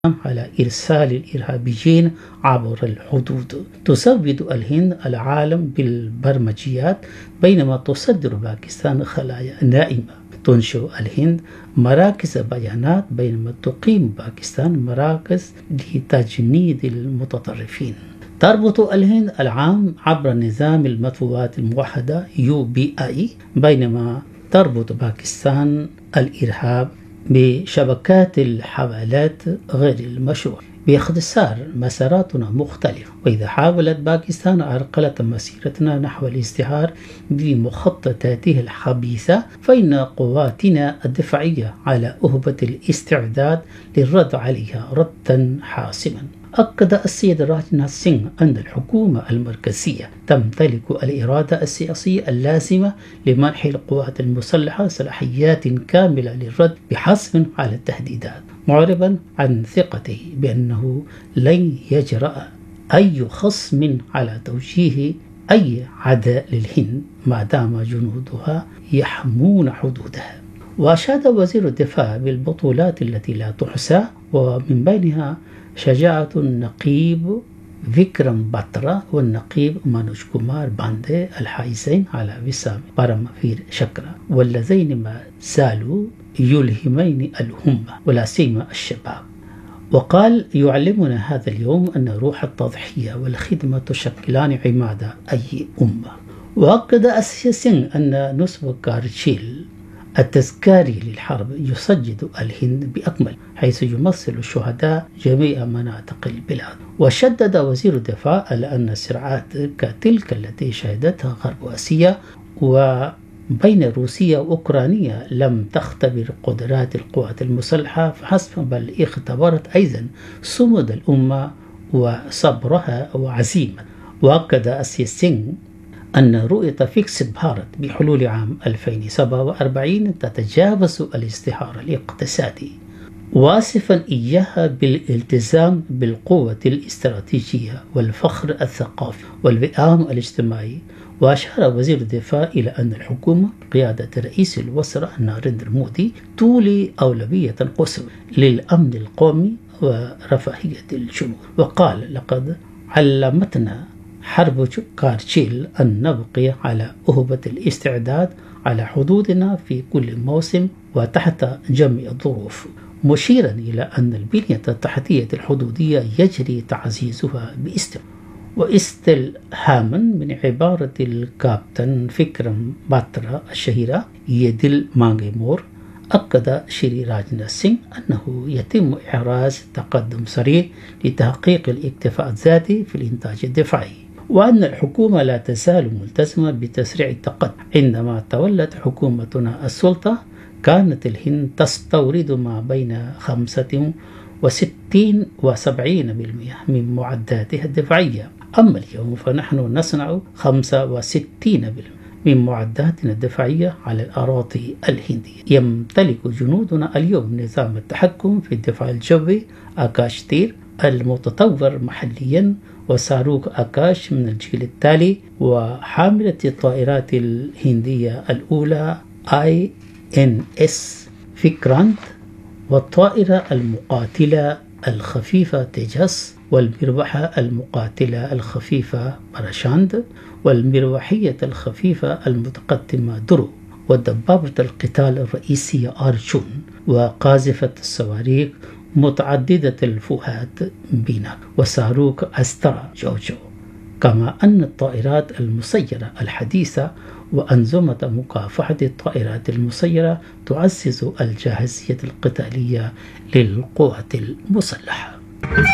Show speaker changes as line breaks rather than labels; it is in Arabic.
على إرسال الإرهابيين عبر الحدود. تزود الهند العالم بالبرمجيات بينما تصدر باكستان خلايا نائمة. تنشئ الهند مراكز بيانات بينما تقيم باكستان مراكز لتجنيد المتطرفين. تربط الهند العام عبر نظام المدفوعات الموحدة UBI بينما تربط باكستان الإرهاب بشبكات الحوالات غير المشروعة. باختصار مساراتنا مختلفة، وإذا حاولت باكستان عرقلة مسيرتنا نحو الازدهار بمخططاتها الخبيثة فإن قواتنا الدفاعية على أهبة الاستعداد للرد عليها ردا حاسما. أكد السيد راجناث سينغ أن الحكومة المركزية تمتلك الإرادة السياسية اللازمة لمنح القوات المسلحة صلاحيات كاملة للرد بحسب على التهديدات، معربا عن ثقته بأنه لن يجرأ أي خصم على توجيه أي عداء للهند ما دام جنودها يحمون حدودها. وأشاد وزير الدفاع بالبطولات التي لا تحصى، ومن بينها شجاعة النقيب فيكرم باترا والنقيب مانوج كومار باندي الحائزين على وسام بارامفير شكرا، واللذين ما زالوا يلهمين الأمة ولا سيما الشباب. وقال: يعلمنا هذا اليوم أن روح التضحية والخدمة تشكلان عماد أي أمة. وأكد السياسيين أن نصب كارتشيل التذكاري للحرب يسجد الهند بأكمل، حيث يمثل الشهداء جميع مناطق البلاد. وشدد وزير الدفاع على أن الصراعات كتلك التي شهدتها غرب آسيا وبين روسيا وأوكرانيا لم تختبر قدرات القوات المسلحة فحسب، بل اختبرت أيضا صمود الأمة وصبرها وعزيمة. وأكد السياسيين أن رؤية فيكسيت بھارت بحلول عام 2047 تتجاوز الازدهار الاقتصادي، واصفا إياها بالالتزام بالقوة الاستراتيجية والفخر الثقافي والوئام الاجتماعي. وأشار وزير الدفاع إلى أن الحكومة بقيادة رئيس الوزراء ناريندرا مودي تولي أولوية قصوى للأمن القومي ورفاهية الجنود. وقال: لقد علمتنا حرب كارتشيل أن نبقي على أهبة الاستعداد على حدودنا في كل موسم وتحت جميع الظروف، مشيرا إلى أن البنية التحتية الحدودية يجري تعزيزها باستمرار. واستلهاما من عبارة الكابتن فيكرم باترا الشهيرة يدل مانغيمور، أكد شري راجناث سينغ أنه يتم إحراز تقدم سريع لتحقيق الاكتفاء الذاتي في الإنتاج الدفاعي، وأن الحكومة لا تزال ملتزمة بتسريع التقدم. عندما تولت حكومتنا السلطة كانت الهند تستورد ما بين 65 و 70% من معداتها الدفاعية، أما اليوم فنحن نصنع 65% من معداتنا الدفاعية على الأراضي الهندية. يمتلك جنودنا اليوم نظام التحكم في الدفاع الجوي آكاش تير المتطور محليا، وصاروخ آكاش من الجيل التالي، وحاملة الطائرات الهندية الأولى INS فيكرانت، والطائرة المقاتلة الخفيفة تيجاس، والمروحة المقاتلة الخفيفة باراشاند، والمروحية الخفيفة المتقدمة درو، والدبابة القتال الرئيسية أرجون، وقاذفة الصواريخ متعددة الفؤاد بيناك، وصاروخ أسترا جوجو، كما أن الطائرات المسيرة الحديثة وأنظمة مكافحة الطائرات المسيرة تعزز الجاهزية القتالية للقوات المسلحة.